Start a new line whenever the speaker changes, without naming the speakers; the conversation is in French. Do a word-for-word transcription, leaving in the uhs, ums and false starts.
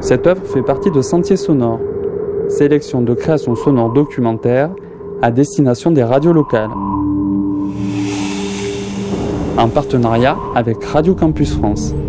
Cette œuvre fait partie de Sentiers sonores, sélection de créations sonores documentaires à destination des radios locales. En partenariat avec Radio Campus France.